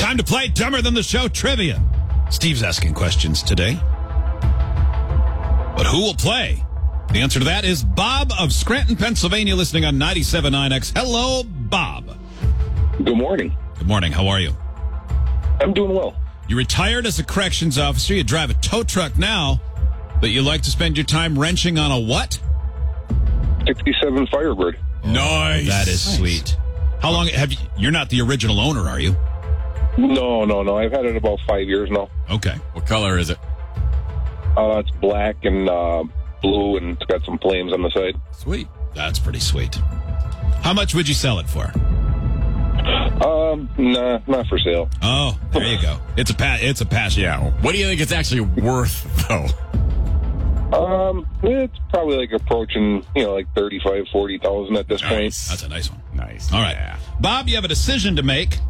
Time to play Dumber Than the Show trivia. Steve's asking questions today. But who will play? The answer to that is Bob of Scranton, Pennsylvania, listening on 97.9X. Hello, Bob. Good morning. Good morning. How are you? I'm doing well. You retired as a corrections officer. You drive a tow truck now, but you like to spend your time wrenching on a what? 67 Firebird. Nice. That is sweet. How long have you? You're not the original owner, are you? No. I've had it about 5 years now. Okay. What color is it? It's black and blue, and it's got some flames on the side. Sweet. That's pretty sweet. How much would you sell it for? Nah, not for sale. Oh, there you go. It's a pass. Yeah. What do you think it's actually worth, though? It's probably like approaching, like 35, 40,000 at this point. That's a nice one. Nice. All right. Yeah. Bob, you have a decision to make.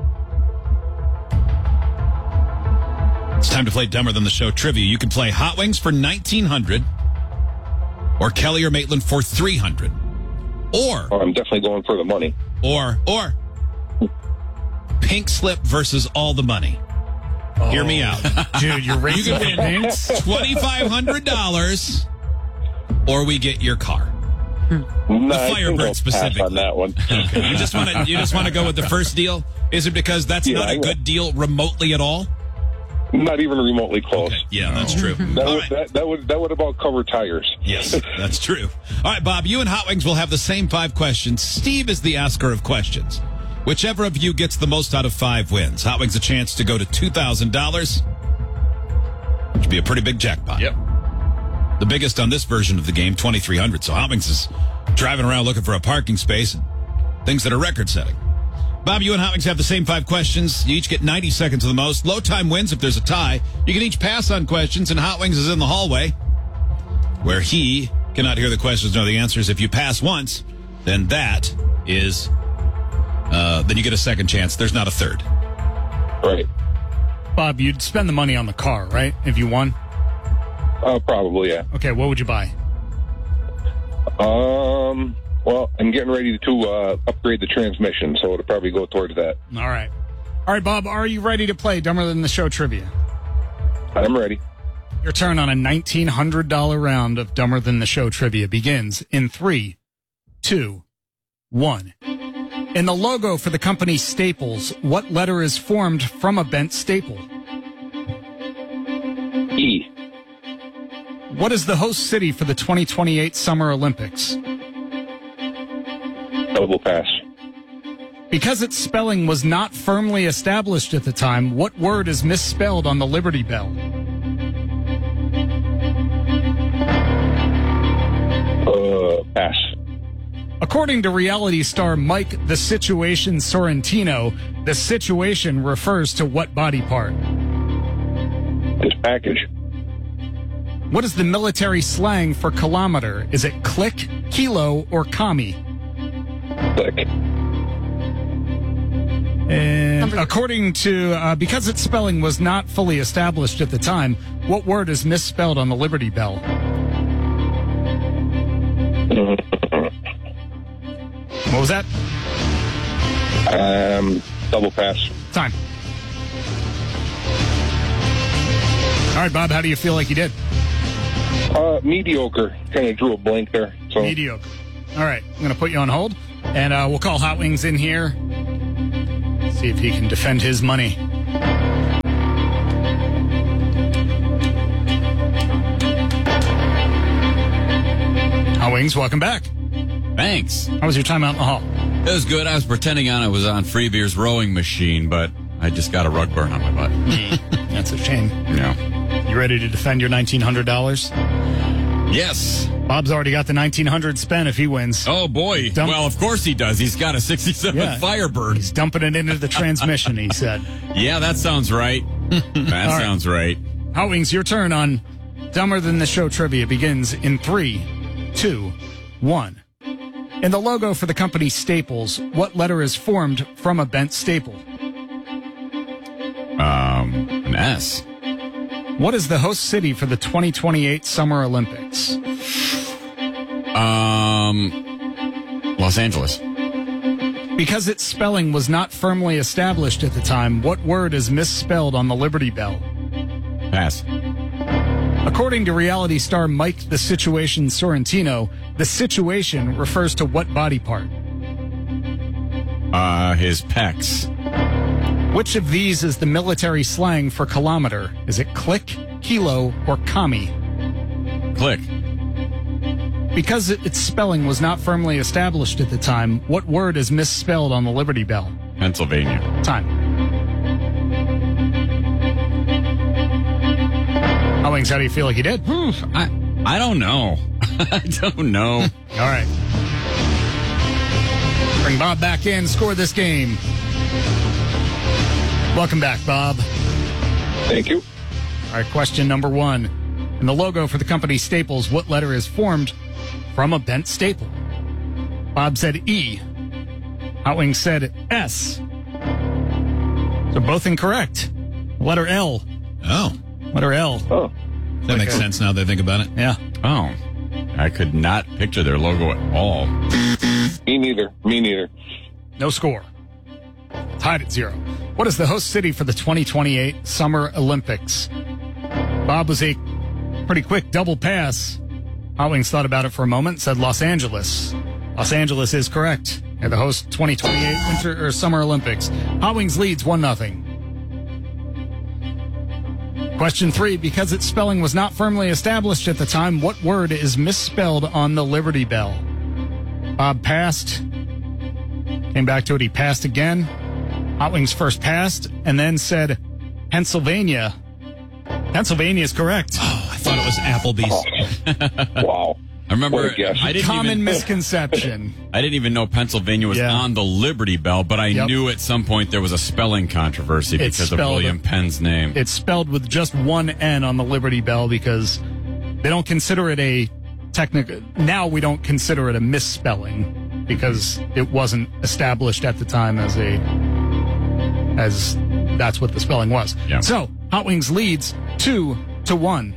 It's time to play Dumber Than the Show trivia. You can play Hot Wings for $1,900 or Kelly or Maitland for $300. Or I'm definitely going for the money. Or Pink Slip versus All the Money. Hear me out. Dude, you're racing You can win $2,500 or we get your car. Nah, Firebird specifically. on that one. Okay. You just want to go with the first deal? Is it because that's not a good deal remotely at all? Not even remotely close. Okay. Yeah, that's true. That would about cover tires. Yes, that's true. All right, Bob, you and Hot Wings will have the same 5 questions. Steve is the asker of questions. Whichever of you gets the most out of 5 wins. Hot Wings a chance to go to $2,000, which would be a pretty big jackpot. Yep. The biggest on this version of the game, $2,300. So Hot Wings is driving around looking for a parking space and things that are record-setting. Bob, you and Hot Wings have the same 5 questions. You each get 90 seconds of the most. Low time wins if there's a tie. You can each pass on questions, and Hot Wings is in the hallway where he cannot hear the questions nor the answers. If you pass once, then that is... then you get a second chance. There's not a third. Right. Bob, you'd spend the money on the car, right? If you won? Probably, yeah. Okay, what would you buy? Well, I'm getting ready to upgrade the transmission, so it'll probably go towards that. All right, Bob, are you ready to play Dumber Than the Show trivia? I'm ready. Your turn on a $1,900 round of Dumber Than the Show trivia begins in 3, 2, 1. In the logo for the company Staples, what letter is formed from a bent staple? E. What is the host city for the 2028 Summer Olympics? Double pass. Because its spelling was not firmly established at the time, what word is misspelled on the Liberty Bell? Pass. According to reality star Mike The Situation Sorrentino, the situation refers to what body part? This package. What is the military slang for kilometer? Is it click, kilo, or commie? Click. And according to, because its spelling was not fully established at the time, what word is misspelled on the Liberty Bell? What was that? Double pass. Time. All right, Bob, how do you feel like you did? Mediocre. Kind of drew a blank there. So. Mediocre. All right, I'm going to put you on hold, and we'll call Hot Wings in here. See if he can defend his money. Hot Wings, welcome back. Thanks. How was your time out in the hall? It was good. I was pretending I was on Free Beer's rowing machine, but I just got a rug burn on my butt. That's a shame. Yeah. You ready to defend your $1,900? Yes. Bob's already got the $1,900 spent if he wins. Oh, boy. Well, of course he does. He's got a 67 Firebird. He's dumping it into the transmission, he said. Yeah, that sounds right. That sounds right. Hot Wings, your turn on Dumber Than the Show trivia begins in 3, 2, 1. In the logo for the company Staples, what letter is formed from a bent staple? An S. What is the host city for the 2028 Summer Olympics? Los Angeles. Because its spelling was not firmly established at the time, what word is misspelled on the Liberty Bell? Pass. According to reality star Mike The Situation Sorrentino, the situation refers to what body part? His pecs. Which of these is the military slang for kilometer? Is it click, kilo, or kami? Click. Because its spelling was not firmly established at the time, what word is misspelled on the Liberty Bell? Pennsylvania. Time. Owings, how do you feel like you did? I don't know. I don't know. All right. Bring Bob back in, score this game. Welcome back, Bob. Thank you. All right, question number 1. In the logo for the company Staples, what letter is formed from a bent staple? Bob said E. Outwing said S. So both incorrect. Letter L. Oh, Letter L. Oh, that makes sense now that I think about it. Yeah. Oh. I could not picture their logo at all. me neither. Me neither. No score. Tied at 0. What is the host city for the 2028 Summer Olympics? Bob was a pretty quick double pass. Outwings thought about it for a moment, said Los Angeles. Los Angeles is correct. They're the host 2028 Winter or Summer Olympics. Outwings leads 1-0. Question 3. Because its spelling was not firmly established at the time, what word is misspelled on the Liberty Bell? Bob passed. Came back to it. He passed again. Outwings first passed and then said Pennsylvania. Pennsylvania is correct. Oh, I thought it was Applebee's. Wow. I remember What a guess. I didn't Common even misconception. I didn't even know Pennsylvania was Yeah. on the Liberty Bell, but I Yep. knew at some point there was a spelling controversy It's because of spelled- William Penn's name. It's spelled with just one N on the Liberty Bell because they don't consider it a technical. Now we don't consider it a misspelling because it wasn't established at the time as that's what the spelling was. Yeah. So Outwings leads 2-1.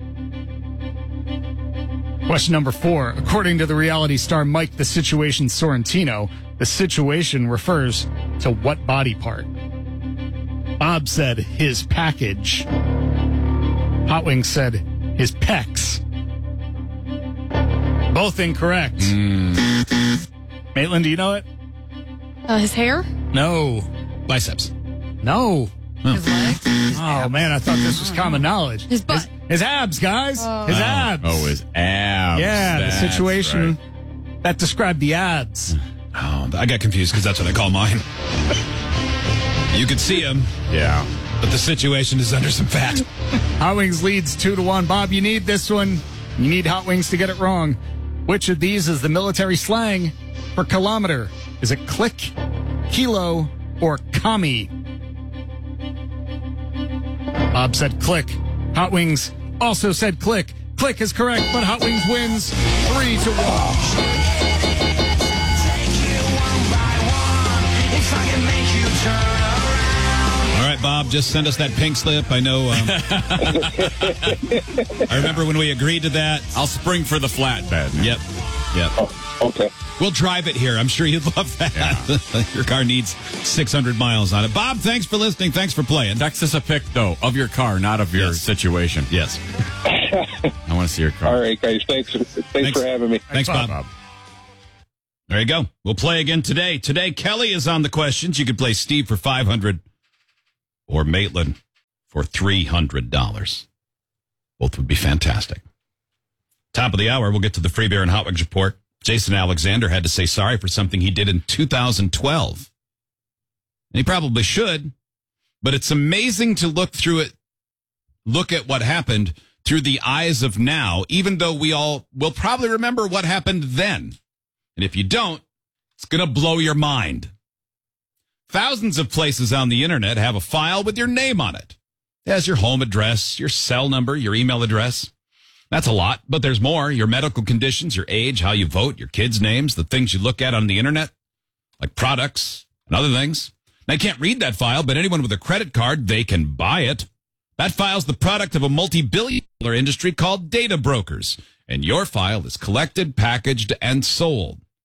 Question number 4. According to the reality star Mike The Situation Sorrentino, the situation refers to what body part? Bob said his package. Hotwings said his pecs. Both incorrect. Maitland, do you know it? His hair? No. Biceps. No. His legs? Oh, man, I thought this was common knowledge. His butt. His abs, guys. His abs. Oh, his abs. Yeah, That's the situation right. that described the abs. Oh, I got confused because that's what I call mine. You could see him, Yeah. but the situation is under some fat. Hot Wings leads 2-1. Bob, you need this one. You need Hot Wings to get it wrong. Which of these is the military slang for kilometer? Is it click, kilo, or kami? Bob said click. Hot Wings also said click. Click is correct, but Hot Wings wins 3-1. All right, Bob, just send us that pink slip. I know. I remember when we agreed to that. I'll spring for the flatbed. Yep. Yep. Oh, okay. We'll drive it here. I'm sure you'd love that. Your car needs 600 miles on it. Bob, thanks for listening. Thanks for playing. Text us a pic, though, of your car, not of your Yes. situation. Yes. I want to see your car. All right, guys. Thanks for having me. Thanks, Bob. There you go. We'll play again today. Today, Kelly is on the questions. You could play Steve for $500 or Maitland for $300. Both would be fantastic. Top of the hour, we'll get to the Free Beer and Hot Wings report. Jason Alexander had to say sorry for something he did in 2012. And he probably should, but it's amazing to look at what happened through the eyes of now, even though we all will probably remember what happened then. And if you don't, it's going to blow your mind. Thousands of places on the internet have a file with your name on it. It has your home address, your cell number, your email address. That's a lot, but there's more. Your medical conditions, your age, how you vote, your kids' names, the things you look at on the internet, like products and other things. Now, you can't read that file, but anyone with a credit card, they can buy it. That file's the product of a multi-billion-dollar industry called data brokers. And your file is collected, packaged, and sold.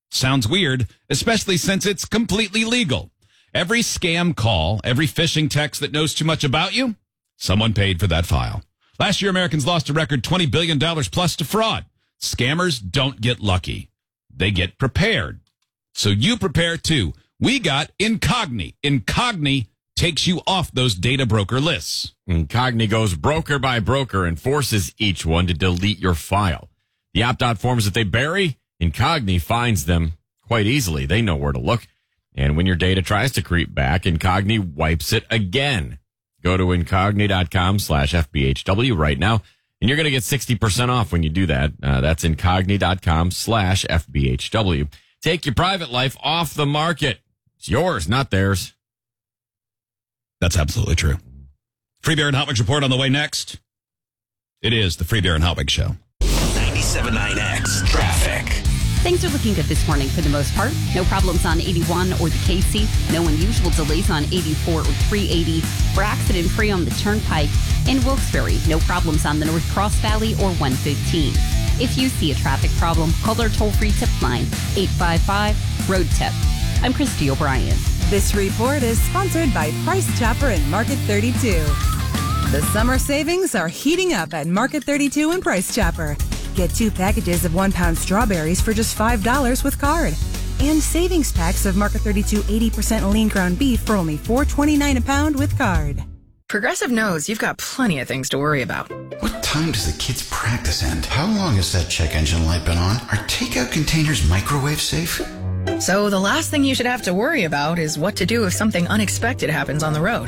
Sounds weird, especially since it's completely legal. Every scam call, every phishing text that knows too much about you, someone paid for that file. Last year, Americans lost a record $20 billion plus to fraud. Scammers don't get lucky. They get prepared. So you prepare too. We got Incogni. Incogni takes you off those data broker lists. Incogni goes broker by broker and forces each one to delete your file. The opt-out forms that they bury, Incogni finds them quite easily. They know where to look. And when your data tries to creep back, Incogni wipes it again. Go to incogni.com/FBHW right now, and you're going to get 60% off when you do that. That's incogni.com/FBHW. Take your private life off the market. It's yours, not theirs. That's absolutely true. Free Beer and Hotwings report on the way next. It is the Free Beer and Hotwings show. 97.9X traffic. Things are looking good this morning for the most part. No problems on 81 or the KC. No unusual delays on 84 or 380. We're accident-free on the Turnpike. In Wilkes-Barre, no problems on the North Cross Valley or 115. If you see a traffic problem, call our toll-free tip line, 855-ROAD-TIP. I'm Christy O'Brien. This report is sponsored by Price Chopper and Market 32. The summer savings are heating up at Market 32 and Price Chopper. Get 2 packages of 1-pound strawberries for just $5 with card. And savings packs of Market 32 80% lean ground beef for only $4.29 a pound with card. Progressive knows you've got plenty of things to worry about. What time does the kids' practice end? How long has that check engine light been on? Are takeout containers microwave safe? So the last thing you should have to worry about is what to do if something unexpected happens on the road.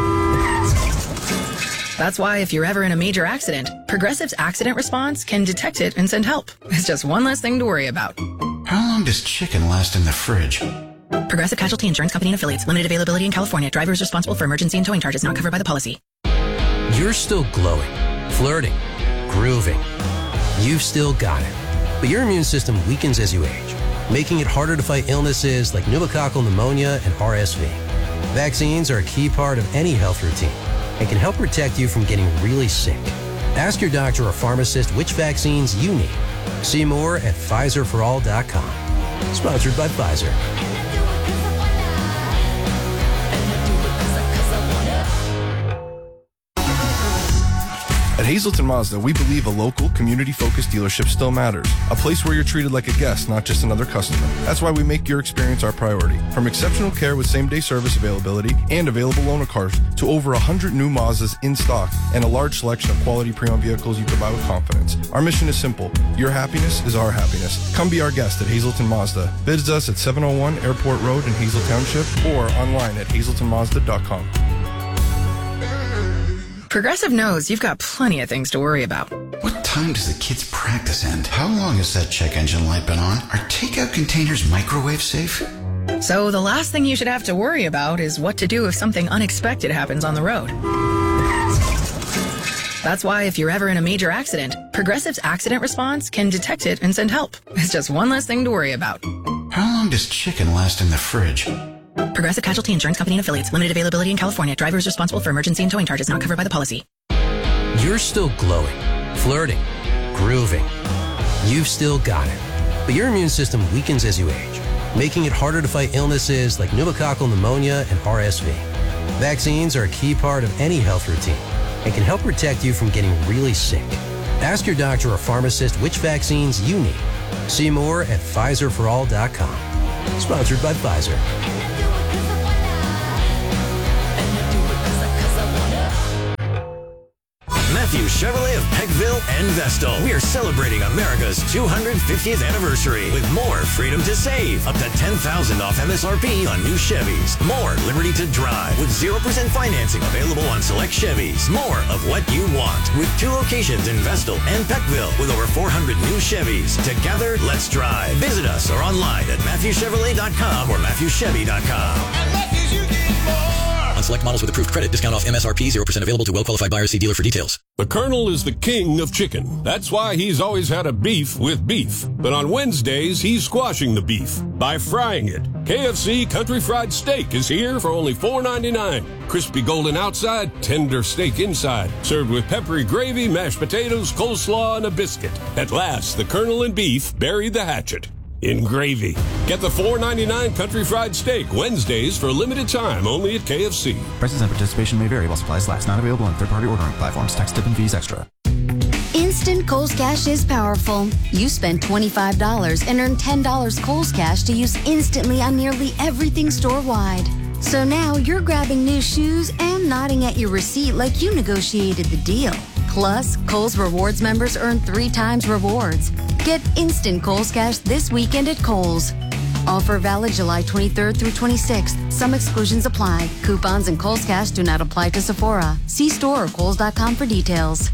That's why if you're ever in a major accident, Progressive's accident response can detect it and send help. It's just one less thing to worry about. How long does chicken last in the fridge? Progressive Casualty Insurance Company and Affiliates. Limited availability in California. Driver is responsible for emergency and towing charges not covered by the policy. You're still glowing, flirting, grooving. You've still got it. But your immune system weakens as you age, making it harder to fight illnesses like pneumococcal pneumonia and RSV. Vaccines are a key part of any health routine and can help protect you from getting really sick. Ask your doctor or pharmacist which vaccines you need. See more at PfizerForAll.com. Sponsored by Pfizer. At Hazelton Mazda, we believe a local, community-focused dealership still matters. A place where you're treated like a guest, not just another customer. That's why we make your experience our priority. From exceptional care with same-day service availability and available loaner cars to over 100 new Mazdas in stock and a large selection of quality pre-owned vehicles you can buy with confidence. Our mission is simple. Your happiness is our happiness. Come be our guest at Hazelton Mazda. Visit us at 701 Airport Road in Hazel Township or online at hazeltonmazda.com. Progressive knows you've got plenty of things to worry about. What time does the kids' practice end? How long has that check engine light been on? Are takeout containers microwave safe? So the last thing you should have to worry about is what to do if something unexpected happens on the road. That's why if you're ever in a major accident, Progressive's accident response can detect it and send help. It's just one less thing to worry about. How long does chicken last in the fridge? Progressive Casualty Insurance Company and Affiliates. Limited availability in California. Driver is responsible for emergency and towing charges not covered by the policy. You're still glowing, flirting, grooving. You've still got it. But your immune system weakens as you age, making it harder to fight illnesses like pneumococcal pneumonia and RSV. Vaccines are a key part of any health routine and can help protect you from getting really sick. Ask your doctor or pharmacist which vaccines you need. See more at PfizerForAll.com. Sponsored by Pfizer. Matthews Chevrolet of Peckville and Vestal. We are celebrating America's 250th anniversary with more freedom to save. Up to $10,000 off MSRP on new Chevys. More liberty to drive with 0% financing available on select Chevys. More of what you want with 2 locations in Vestal and Peckville with over 400 new Chevys. Together, let's drive. Visit us or online at MatthewChevrolet.com or MatthewChevy.com. At Matthews, you get more. On select models with approved credit, discount off MSRP, 0% available to well-qualified buyers. See dealer for details. The Colonel is the king of chicken. That's why he's always had a beef with beef. But on Wednesdays, he's squashing the beef by frying it. KFC Country Fried Steak is here for only $4.99. Crispy golden outside, tender steak inside. Served with peppery gravy, mashed potatoes, coleslaw, and a biscuit. At last, the Colonel and beef bury the hatchet. in gravy. Get the $4.99 Country Fried Steak Wednesdays for a limited time only at KFC. Prices and participation may vary while supplies last. Not available on third-party ordering platforms. Tax, tip, and fees extra. Instant Kohl's Cash is powerful. You spend $25 and earn $10 Kohl's Cash to use instantly on nearly everything store-wide. So now you're grabbing new shoes and nodding at your receipt like you negotiated the deal. Plus, Kohl's Rewards members earn 3 times rewards. Get instant Kohl's Cash this weekend at Kohl's. Offer valid July 23rd through 26th. Some exclusions apply. Coupons and Kohl's Cash do not apply to Sephora. See store or Kohls.com for details.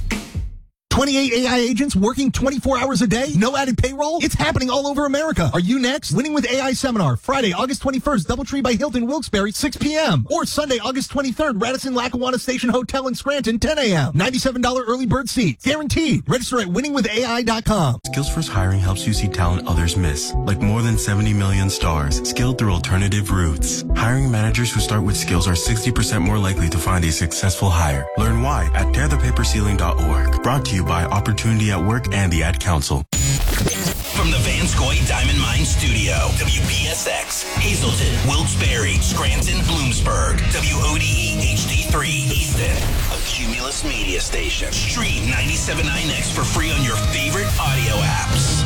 28 AI agents working 24 hours a day? No added payroll? It's happening all over America. Are you next? Winning with AI Seminar, Friday, August 21st, Doubletree by Hilton, Wilkes-Barre, 6 p.m. Or Sunday, August 23rd, Radisson Lackawanna Station Hotel in Scranton, 10 a.m. $97 early bird seats. Guaranteed. Register at winningwithai.com. Skills First Hiring helps you see talent others miss, like more than 70 million stars, skilled through alternative routes. Hiring managers who start with skills are 60% more likely to find a successful hire. Learn why at tearthepaperceiling.org. Brought to you by Opportunity at Work and the Ad Council. From the Vanscoy Diamond Mine Studio, WPSX, Hazleton, Wilkes-Barre, Scranton, Bloomsburg, WODE HD3 Easton, a Cumulus media station. Stream 97.9X for free on your favorite audio apps.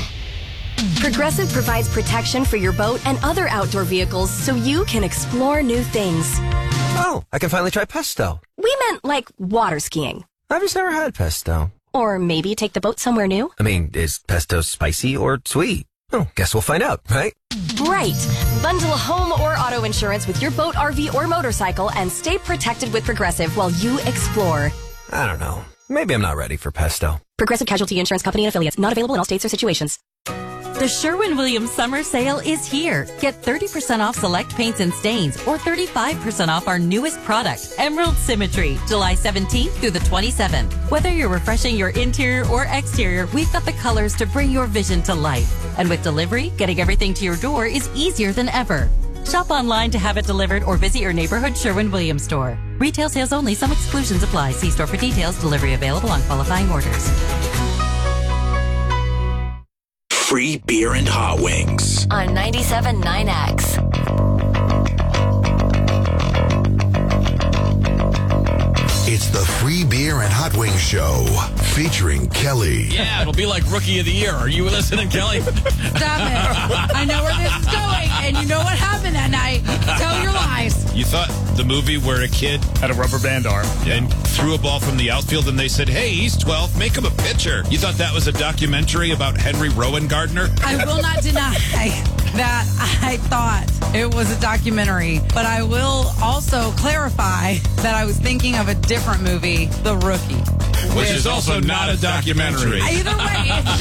Progressive provides protection for your boat and other outdoor vehicles so you can explore new things. Oh, I can finally try pesto. We meant like water skiing. I've just never had pesto. Or maybe take the boat somewhere new. I mean, is pesto spicy or sweet? Oh, guess we'll find out, right? Right. Bundle home or auto insurance with your boat, RV, or motorcycle and stay protected with Progressive while you explore. I don't know. Maybe I'm not ready for pesto. Progressive Casualty Insurance Company and Affiliates. Not available in all states or situations. The Sherwin-Williams Summer Sale is here. Get 30% off select paints and stains or 35% off our newest product, Emerald Symmetry, July 17th through the 27th. Whether you're refreshing your interior or exterior, we've got the colors to bring your vision to life. And with delivery, getting everything to your door is easier than ever. Shop online to have it delivered or visit your neighborhood Sherwin-Williams store. Retail sales only. Some exclusions apply. See store for details. Delivery available on qualifying orders. Free beer and hot wings on 97.9X. It's the Free Beer and Hot Wings Show featuring Kelly. Yeah, it'll be like Rookie of the Year. Are you listening, Kelly? Stop it. I know where this is going, and you know what happened that night. Tell your lies. You thought the movie where a kid had a rubber band arm and threw a ball from the outfield and they said, hey, he's 12, make him a pitcher. You thought that was a documentary about Henry Rowan Gardner? I will not deny that I thought it was a documentary, but I will also clarify that I was thinking of a different movie, The Rookie. Which is also not a documentary. Either way, it's